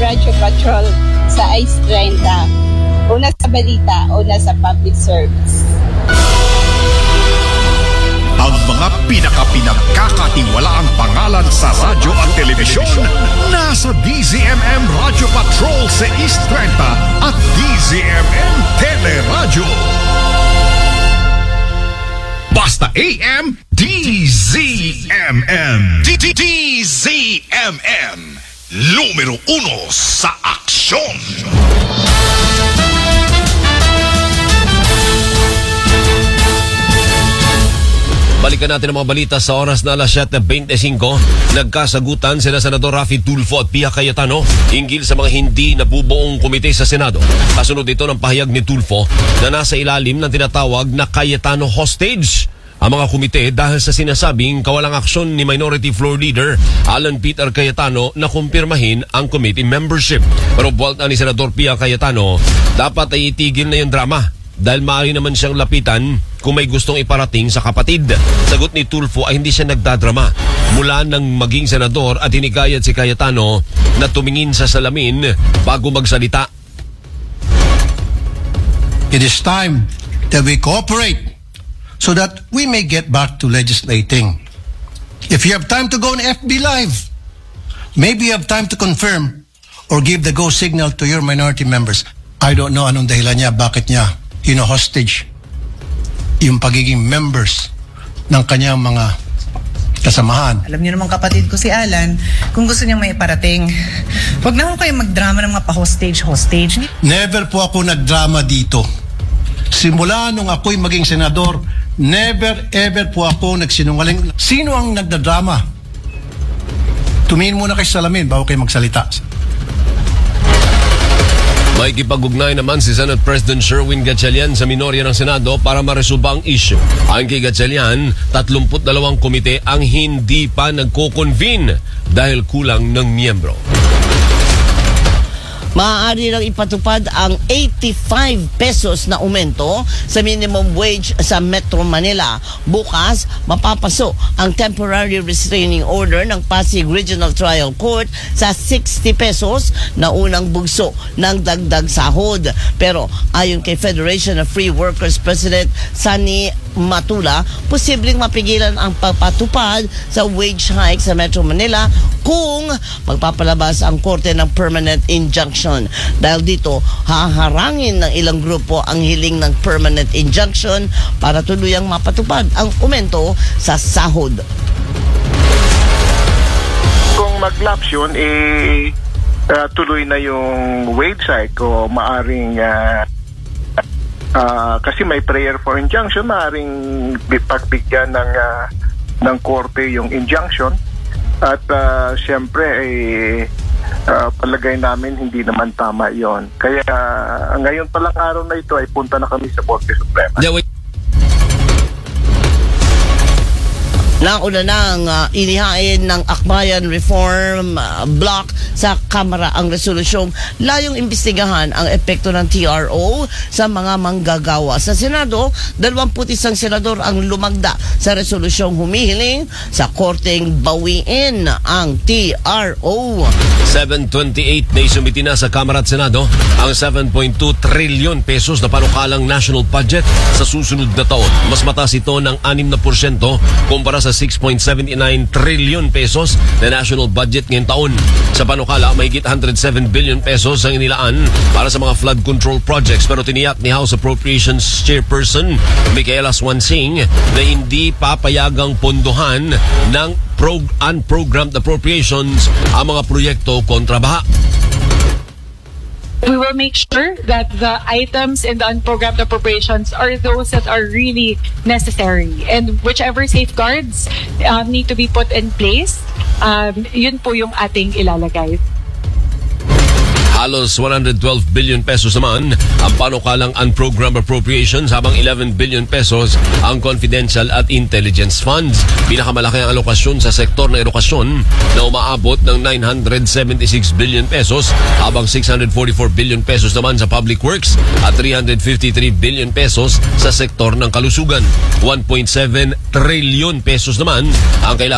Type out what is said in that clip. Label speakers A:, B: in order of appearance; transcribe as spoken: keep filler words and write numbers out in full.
A: Radyo Patrol sa Ice thirty. Una sa balita, una sa public service.
B: Ang mga pinaka-pinagkakatiwalaang pangalan sa radyo at telebisyon nasa D Z M M Radyo Patrol sa East thirty at D Z M M Teleradyo. Basta A M, D Z M M. D Z M M. Numero uno sa aksyon.
C: Balikan natin ang mga balita sa oras na alas siyete twenty-five. Nagkasagutan sina Senador Raffy Tulfo at Pia Cayetano hinggil sa mga hindi nabubuong komite sa Senado. Kasunod ito ng pahayag ni Tulfo na nasa ilalim ng tinatawag na Cayetano hostage ang mga komite dahil sa sinasabing kawalang aksyon ni Minority Floor Leader Alan Peter Cayetano na kumpirmahin ang committee membership. Pero buwalta ni Senador Pia Cayetano, dapat ay itigil na yung drama dahil maaari naman siyang lapitan kung may gustong iparating sa kapatid. Sagot ni Tulfo ay hindi siya nagdadrama mula nang maging senador at hinikayat si Cayetano na tumingin sa salamin bago magsalita.
D: It is time that we cooperate so that we may get back to legislating. If you have time to go on F B Live, maybe you have time to confirm or give the go signal to your minority members. I don't know anong dahilan niya, bakit niya hino-hostage yung pagiging members ng kanyang mga kasamahan.
E: Alam niyo naman kapatid ko si Alan, kung gusto niyang may iparating, huwag na ho kayo magdrama ng mga pa-hostage-hostage.
D: Never po ako nagdrama dito. Simula nung ako'y maging senador, never ever po ako nagsinungaling. Sino ang nagdadrama? Tumingin muna kayo sa salamin bago kayo magsalita.
C: May kipag-ugnay naman si Senate President Sherwin Gatchalian sa minorya ng Senado para maresolba ang issue. Ayon kay Gatchalian, tatlumpu't dalawang komite ang hindi pa nagko-convene dahil kulang ng miyembro.
F: Maaari lang ipatupad ang eighty-five pesos na aumento sa minimum wage sa Metro Manila. Bukas, mapapaso ang temporary restraining order ng Pasig Regional Trial Court sa sixty pesos na unang bugso ng dagdag sahod. Pero ayon kay Federation of Free Workers President Sunny Matula, posibleng mapigilan ang pagpatupad sa wage hike sa Metro Manila kung magpapalabas ang korte ng permanent injunction. Dahil dito, haharangin ng ilang grupo ang hiling ng permanent injunction para tuluyang mapatupad ang aumento sa sahod.
G: Kung mag-lapse yun, eh, uh, tuloy na yung wage hike o maaring uh, uh, kasi may prayer for injunction, maaring pagbigyan ng, uh, ng korte yung injunction. At uh, siyempre, eh, uh, palagay namin hindi naman tama yon. Kaya uh, ngayon palang araw na ito ay punta na kami sa Korte Suprema.
C: Yeah, wait.
F: Nauna nang uh, inihain ng Akbayan Reform uh, Bloc sa Kamara ang resolusyong layong imbestigahan ang epekto ng T R O sa mga manggagawa. Sa Senado, dalawampu't isang senador ang lumagda sa resolusyong humihiling sa korteng bawiin ang T R O.
C: seven twenty-eight na isumiti na sa Kamara at Senado ang seven point two trilyon pesos na panukalang national budget sa susunod na taon. Mas mataas ito ng six na porsyento kumpara sa six point seven nine trilyon pesos na national budget ngayong taon. Sa panukala, mahigit one hundred seven billion pesos ang inilaan para sa mga flood control projects, pero tiniyak ni House Appropriations Chairperson Micaela Swansing na hindi papayagang pondohan ng pro- unprogrammed appropriations ang mga proyekto kontra baha.
H: We will make sure that the items in the unprogrammed appropriations are those that are really necessary, and whichever safeguards uh, need to be put in place, um, yun po yung ating ilalagay.
C: Halos one hundred twelve billion pesos naman ang panukalang unprogrammed appropriations, habang eleven billion pesos ang confidential at intelligence funds. Pinakamalaki ang alokasyon sa sektor ng edukasyon na umaabot ng nine hundred seventy-six billion pesos, habang six hundred forty-four billion pesos naman sa public works at three hundred fifty-three billion pesos sa sektor ng kalusugan. one point seven trilyon pesos naman ang kailangan